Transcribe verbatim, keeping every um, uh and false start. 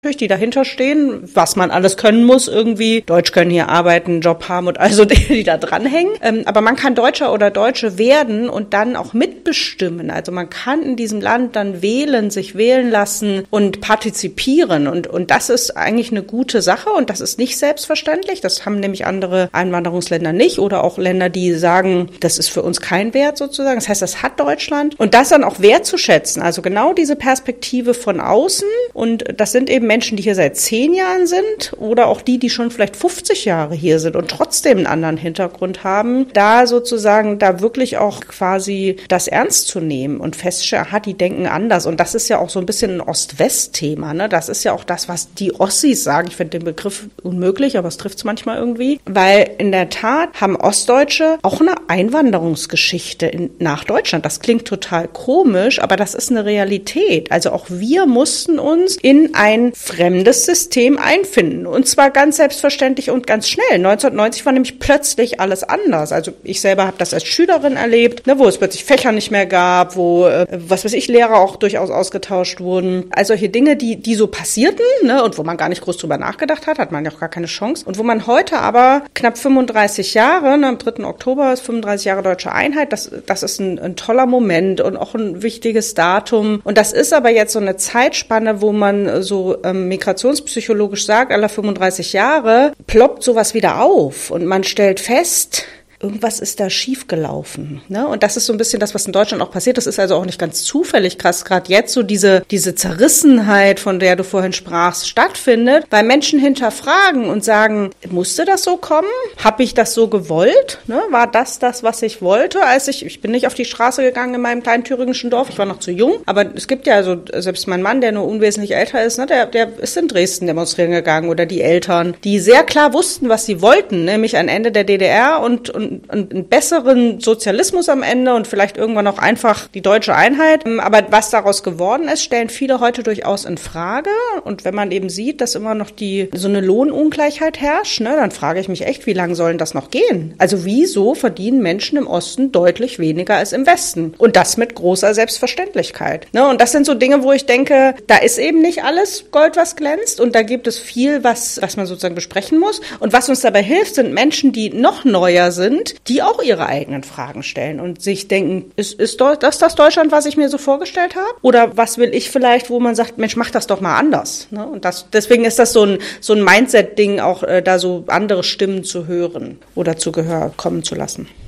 natürlich, die dahinter stehen, was man alles können muss irgendwie. Deutsch können, hier arbeiten, einen Job haben und also die, die da dranhängen. Ähm, aber man kann Deutscher oder Deutsche werden und dann auch mitbestimmen. Also man kann in diesem Land dann wählen, sich wählen lassen und partizipieren. Und, und das ist eigentlich eine gute Sache und das ist nicht selbstverständlich. Das haben nämlich andere Einwanderungsländer nicht oder auch Länder, die sagen, das ist für uns kein Wert sozusagen. Das heißt, das hat Deutschland. Und das dann auch wertzuschätzen. Also genau diese Perspektive von außen. Und das sind eben Menschen, die hier seit zehn Jahren sind oder auch die, die schon vielleicht fünfzig Jahre hier sind und trotzdem einen anderen Hintergrund haben. Da sozusagen, da wirklich auch quasi das ernst zu nehmen und feststellen, aha, die denken anders. Und das ist ja auch so ein bisschen ein Ost-West-Thema, ne? Das ist ja auch das, was die Ossis sagen. Ich finde den Begriff unmöglich, aber es trifft es manchmal irgendwie. Weil in der Tat haben Ostdeutsche auch eine Einwanderungsgeschichte in, nach Deutschland. Das klingt total komisch, aber das ist eine Realität. Also auch wir mussten uns in ein fremdes System einfinden. Und zwar ganz selbstverständlich und ganz schnell. neunzehnhundertneunzig war nämlich plötzlich alles anders. Also ich selber habe das als Schülerin erlebt, ne, wo es plötzlich Fächer nicht mehr gab, wo, äh, was weiß ich, Lehrer auch durchaus ausgetauscht wurden. Also solche Dinge, die, die so passierten, ne, und wo man gar nicht groß drüber nachgedacht hat, hat man ja auch gar keine Chance. Und wo man heute aber knapp fünfunddreißig Jahre, ne, am dritten Oktober ist fünfunddreißig Jahre Deutsche Einheit, das, das ist ein, ein toller Moment und auch ein wichtiges Datum. Und das ist aber jetzt so eine Zeitspanne, wo man so ähm, migrationspsychologisch sagt, alle fünfunddreißig Jahre ploppt sowas wieder auf und man stellt fest, irgendwas ist da schiefgelaufen, ne? Und das ist so ein bisschen das, was in Deutschland auch passiert. Das ist also auch nicht ganz zufällig krass, gerade jetzt so diese diese Zerrissenheit, von der du vorhin sprachst, stattfindet, weil Menschen hinterfragen und sagen, musste das so kommen? Habe ich das so gewollt? Ne? War das das, was ich wollte? Als ich, ich bin nicht auf die Straße gegangen in meinem kleinen thüringischen Dorf, ich war noch zu jung, aber es gibt ja also selbst mein Mann, der nur unwesentlich älter ist, ne, der, der ist in Dresden demonstrieren gegangen oder die Eltern, die sehr klar wussten, was sie wollten, nämlich ein Ende der D D R und, und einen besseren Sozialismus am Ende und vielleicht irgendwann auch einfach die deutsche Einheit. Aber was daraus geworden ist, stellen viele heute durchaus in Frage. Und wenn man eben sieht, dass immer noch die so eine Lohnungleichheit herrscht, ne, dann frage ich mich echt, wie lange sollen das noch gehen? Also wieso verdienen Menschen im Osten deutlich weniger als im Westen? Und das mit großer Selbstverständlichkeit. Ne, und das sind so Dinge, wo ich denke, da ist eben nicht alles Gold, was glänzt. Und da gibt es viel, was, was man sozusagen besprechen muss. Und was uns dabei hilft, sind Menschen, die noch neuer sind, die auch ihre eigenen Fragen stellen und sich denken, ist, ist das das Deutschland, was ich mir so vorgestellt habe? Oder was will ich vielleicht, wo man sagt, Mensch, mach das doch mal anders. Ne? Und das, deswegen ist das so ein, so ein Mindset-Ding, auch äh, da so andere Stimmen zu hören oder zu Gehör kommen zu lassen.